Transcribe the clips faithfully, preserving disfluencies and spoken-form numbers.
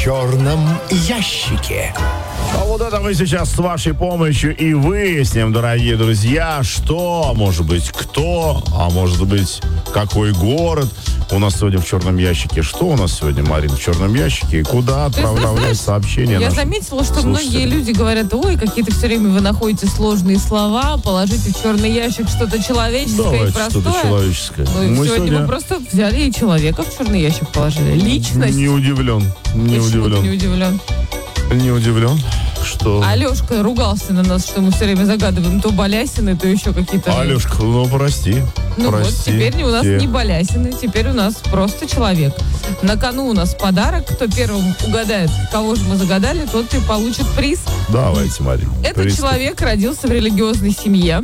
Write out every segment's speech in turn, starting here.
черном ящике. А вот это мы сейчас с вашей помощью и выясним, дорогие друзья, что, может быть, кто, а может быть, какой город у нас сегодня в черном ящике. Что у нас сегодня, Марин, в черном ящике? И куда отправляют сообщения? Я наши заметила, что слушатели? многие люди говорят: ой, какие-то все время вы находите сложные слова, положите в черный ящик что-то человеческое Давайте и простое. что-то человеческое. Ну, Мы сегодня, сегодня мы просто взяли и человека в черный ящик положили. Личность. не удивлен, не Почему ты удивлен, не удивлен? не удивлен, что... Алешка ругался на нас, что мы все время загадываем то балясины, то еще какие-то... Алешка, ну прости. Ну прости. вот, теперь у нас Те. не балясины, теперь у нас просто человек. На кону у нас подарок. Кто первым угадает, кого же мы загадали, тот и получит приз. Давайте, Марин. Этот приступим. человек родился в религиозной семье.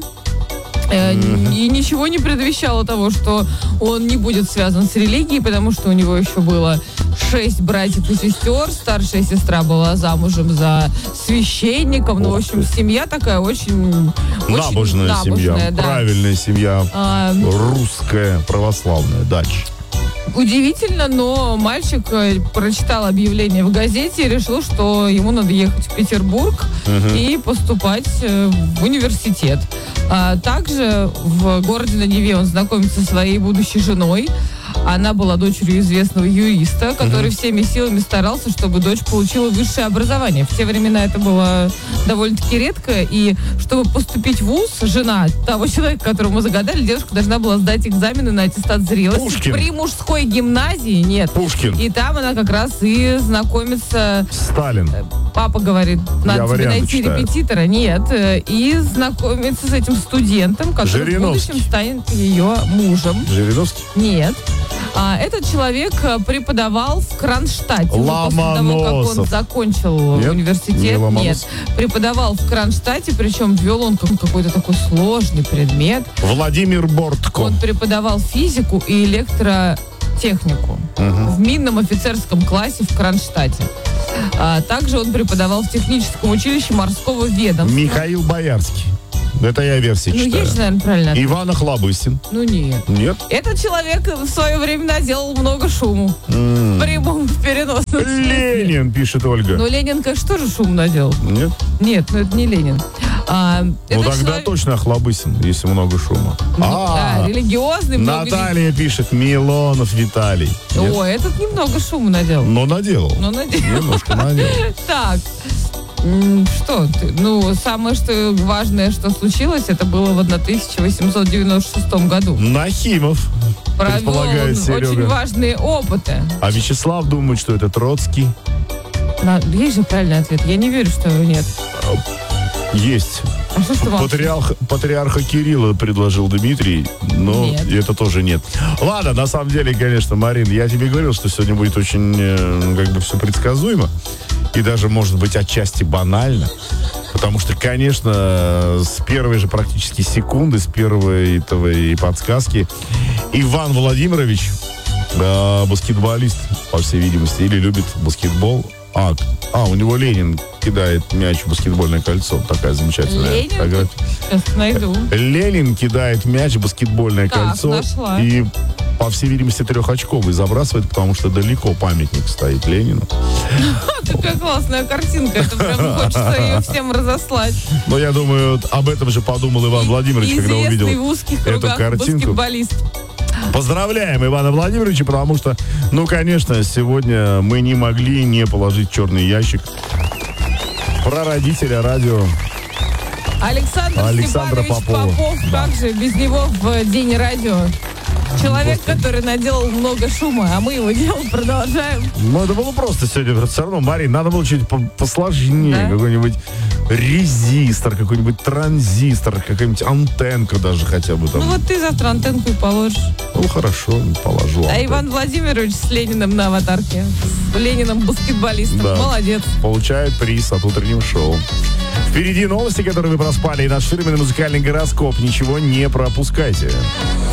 Э, Мгм. И ничего не предвещало того, что он не будет связан с религией, потому что у него еще было шесть братьев и сестер. Старшая сестра была замужем за священником. Ну, в Ух общем, ты. семья такая очень... очень Набожная семья, набожная, да. правильная семья, А, русская, православная, дальше. Удивительно, но мальчик э, прочитал объявление в газете и решил, что ему надо ехать в Петербург Мгм. и поступать э, в университет. А также в городе на Неве он знакомится со своей будущей женой. Она была дочерью известного юриста, который всеми силами старался, чтобы дочь получила высшее образование. В те времена это было довольно-таки редко, и чтобы поступить в вуз, жена того человека, которому мы загадали, девушка должна была сдать экзамены на аттестат зрелости Пушкин. при мужской гимназии. Нет. Пушкин, И там она как раз и знакомится. Сталин. Папа говорит, надо Я тебе варианты найти читаю. репетитора. Нет. э, И знакомится с этим студентом, который в Жириновский. будущем станет ее мужем. Жириновский. Нет. А, этот человек э, преподавал в Кронштадте. Ну, после того, как он Ломоносов. закончил Нет? Не университет. Нет. Ломоносов. Преподавал в Кронштадте, причем вел он как- какой-то такой сложный предмет. Владимир Бортко. Он преподавал физику и электротехнику Мгм. в минном офицерском классе в Кронштадте. А, также он преподавал в техническом училище морского ведомства. Михаил Боярский. Это я версии Ну, читаю. есть же, наверное, правильно. ответ. Иван Охлобыстин. Ну, нет. Нет? Этот человек в свое время наделал много шуму. М. В прямом, в переносном смысле. Ленин, пишет Ольга. Но Ленин, конечно, тоже шум наделал. Нет? Нет, ну это не Ленин. А, Ну этот тогда человек- точно Охлобыстин, если много шума. Ну, А, да, религиозный, много Наталья пишет, Милонов Виталий. ли- Нет? О, этот немного шума наделал. Но наделал. Ну, наделал. Немножко наделал. Так, м, что ты? Ну, самое что важное, что случилось, это было в тысяча восемьсот девяносто шестом году. Нахимов, Провел предполагает он очень Серега. важные опыты. А Вячеслав думает, что это Троцкий. На- есть же правильный ответ. Я не верю, что его нет. Есть. А что ж ты молчишь? Патриарх, патриарха Кирилла предложил Дмитрий, но Нет. это тоже нет. Ладно, на самом деле, конечно, Марин, я тебе говорил, что сегодня будет очень, э, как бы, все предсказуемо. И даже, может быть, отчасти банально. Потому что, конечно, с первой же практически секунды, с первой этого и подсказки, Иван Владимирович, э, баскетболист, по всей видимости, или любит баскетбол. А, а, у него Ленин кидает мяч в баскетбольное кольцо. Такая замечательная Ленин? фотография. Сейчас найду. Ленин кидает мяч в баскетбольное Так, кольцо. нашла. И, по всей видимости, трехочковый забрасывает, потому что далеко памятник стоит Ленину. Такая классная картинка. Это прям хочется ее всем разослать. Но я думаю, об этом же подумал Иван Владимирович, когда увидел Известный в узких эту кругах картинку. баскетболист. Поздравляем Ивана Владимировича, потому что, ну, конечно, сегодня мы не могли не положить в черный ящик прародителя радио. Александр Александра Степанович Попова. Попов. Да. Как же без него в День радио? Человек, который наделал много шума, а мы его дело продолжаем. Ну, это было просто сегодня. Все равно, Марин, надо было чуть по- посложнее. Да? Какой-нибудь резистор, какой-нибудь транзистор, какая-нибудь антенка даже хотя бы там. Ну вот ты завтра антенку и положишь. Ну, хорошо, положу. А антенку. Иван Владимирович с Лениным на аватарке. С Лениным баскетболистом. Да. Молодец. Получает приз от утреннего шоу. Впереди новости, которые вы проспали, и наш фирменный музыкальный гороскоп. Ничего не пропускайте.